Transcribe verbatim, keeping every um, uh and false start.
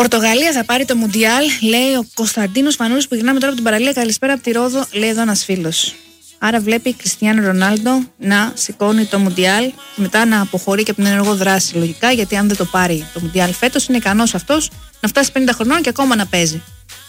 Πορτογαλία θα πάρει το Μουντιάλ, λέει ο Κωνσταντίνος Φανούρης που γυρνάμε τώρα από την παραλία. Καλησπέρα από τη Ρόδο, λέει εδώ ένας φίλος. Άρα βλέπει Κριστιάνο Ρονάλντο να σηκώνει το Μουντιάλ και μετά να αποχωρεί και από την ενεργό δράση. Λογικά, γιατί αν δεν το πάρει το Μουντιάλ φέτος, είναι ικανός αυτός να φτάσει πενήντα χρονών και ακόμα να παίζει.